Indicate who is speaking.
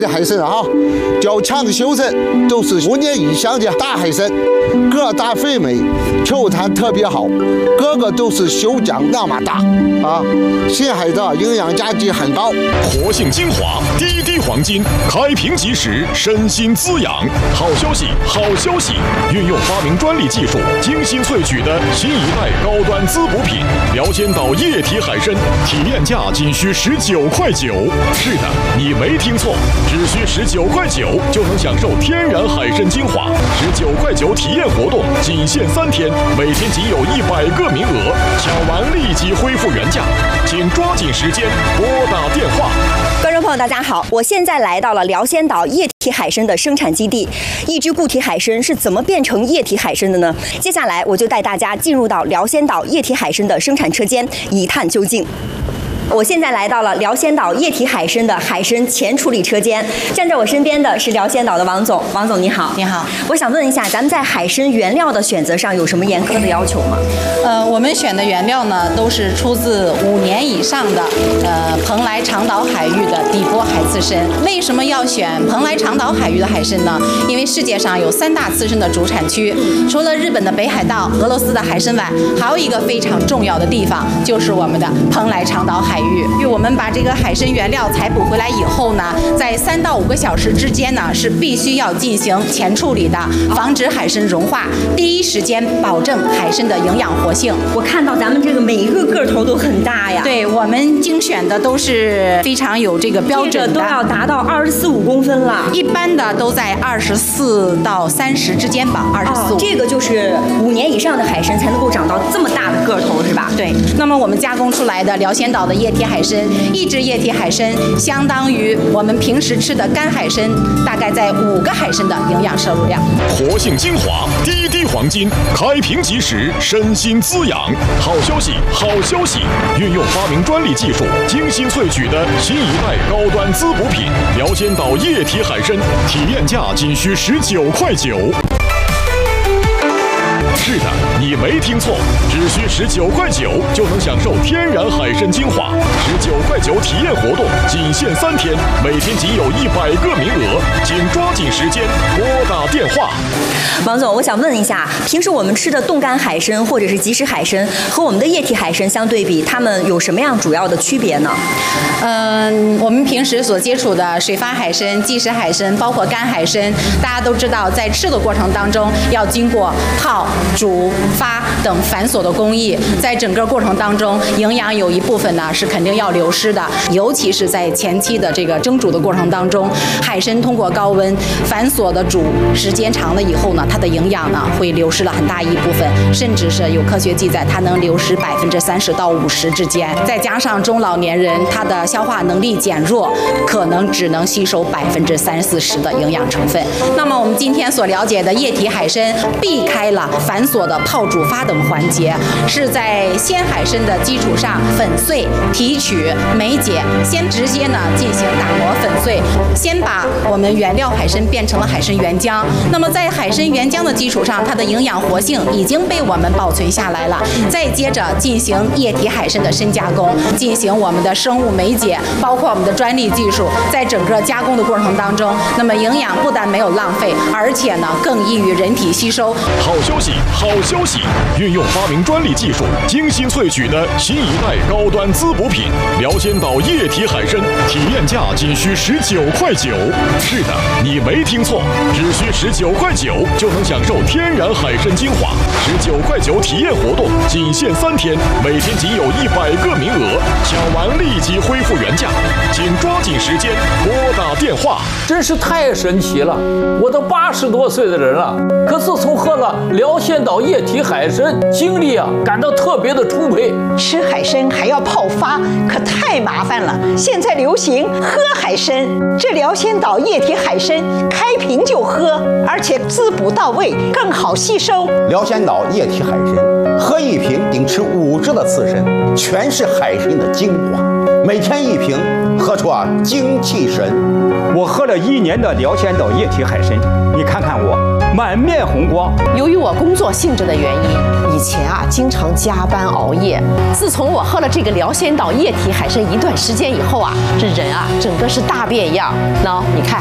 Speaker 1: 这海参啊，较强的修身，都是5年以上的大海参，个大肥美，球弹特别好，个个都是修浆那么大啊，深海的营养价值很高。
Speaker 2: 活性精华，滴滴黄金，开瓶即食，身心滋养。好消息，好消息！运用发明专利技术，精心萃取的新一代高端滋补品——辽仙岛液体海参，体验价仅需19.9块。是的，你没听错。只需19.9块就能享受天然海参精华，19.9块体验活动仅限3天，每天仅有100个名额，抢完立即恢复原价，请抓紧时间拨打电话。
Speaker 3: 观众朋友，大家好，我现在来到了辽仙岛液体海参的生产基地。一只固体海参是怎么变成液体海参的呢？接下来我就带大家进入到辽仙岛液体海参的生产车间，一探究竟。我现在来到了辽仙岛液体海参的海参前处理车间，站在我身边的是辽仙岛的王总。王总你好。
Speaker 4: 你好。
Speaker 3: 我想问一下，咱们在海参原料的选择上有什么严苛的要求吗？
Speaker 4: 我们选的原料呢，都是出自5年以上的蓬莱长岛海域的底波海刺参。为什么要选蓬莱长岛海域的海参呢？因为世界上有3大刺参的主产区，除了日本的北海道、俄罗斯的海参崴，还有一个非常重要的地方，就是我们的蓬莱长岛海域。我们把这个海参原料采捕回来以后呢，在3到5个小时之间呢，是必须要进行前处理的，防止海参融化，第一时间保证海参的营养活性。
Speaker 3: 我看到咱们这个每一个个头都很大呀。
Speaker 4: 对，我们精选的都是非常有这个标准的，
Speaker 3: 这个都要达到24、5公分了。
Speaker 4: 一般的都在24到30之间吧，24、5。
Speaker 3: 这个就是5年以上的海参才能够长到这么大的个头，是吧？
Speaker 4: 对。那么我们加工出来的辽仙岛的液体海参，一只液体海参相当于我们平时吃的干海参，大概在5个海参的营养摄入量。
Speaker 2: 活性精华，滴滴黄金，开瓶即食，身心滋养。好消息，好消息！运用发明专利技术，精心萃取的新一代高端滋补品——辽仙岛液体海参，体验价仅需19.9块。是的，你没听错，只需19.9块就能享受天然海参精华，19.9块体验活动仅限3天，每天仅有100个名额，请抓紧时间拨打电话。
Speaker 3: 王总，我想问一下，平时我们吃的冻干海参或者是即食海参和我们的液体海参相对比，它们有什么样主要的区别呢？
Speaker 4: 我们平时所接触的水发海参、即食海参，包括干海参，大家都知道，在吃的过程当中要经过泡、煮、发等繁琐的工艺，在整个过程当中，营养有一部分呢是肯定要流失的，尤其是在前期的这个蒸煮的过程当中，海参通过高温繁琐的煮时间长了以后呢，它的营养呢会流失了很大一部分，甚至是有科学记载，它能流失30%到50%之间。再加上中老年人他的消化能力减弱，可能只能吸收30-40%的营养成分。那么我们今天所了解的液体海参，避开了繁琐的泡、煮、发等环节，是在鲜海参的基础上粉碎、提取、美解，先直接呢进行打磨粉碎，先把我们原料海参变成了海参原浆。那么在海参原浆的基础上，它的营养活性已经被我们保存下来了。再接着进行液体海参的深加工，进行我们的生物美解，包括我们的专利技术，在整个加工的过程当中，那么营养不但没有浪费，而且呢更易于人体吸收。
Speaker 2: 好消息，好消息！运用发明专利技术，精心萃取的新一代高端滋补品——辽仙岛液体海参，体验价仅需19.9块。是的，你没听错，只需19.9块就能享受天然海参精华，19.9块体验活动仅限3天，每天仅有100个名额，抢完立即恢复原价，请抓紧时间拨打电话。
Speaker 5: 真是太神奇了！我都80多岁的人了，可自从喝了辽仙岛液体海参，精力感到特别的充沛。
Speaker 6: 吃海参还要泡发，可太麻烦了。现在流行喝海参，这辽仙岛液体海参开瓶就喝，而且滋补到位，更好吸收。
Speaker 7: 辽仙岛液体海参，喝1瓶顶吃5只的刺参，全是海参的精华。每天1瓶，喝出精气神。
Speaker 8: 我喝了1年的辽仙岛液体海参，你看看我。
Speaker 7: 满面红光。
Speaker 8: 由于我工作性质的原因，以前经常加班熬夜。自从我喝了这个辽仙岛液体海参一段时间以后这人整个是大变样。喏，你看。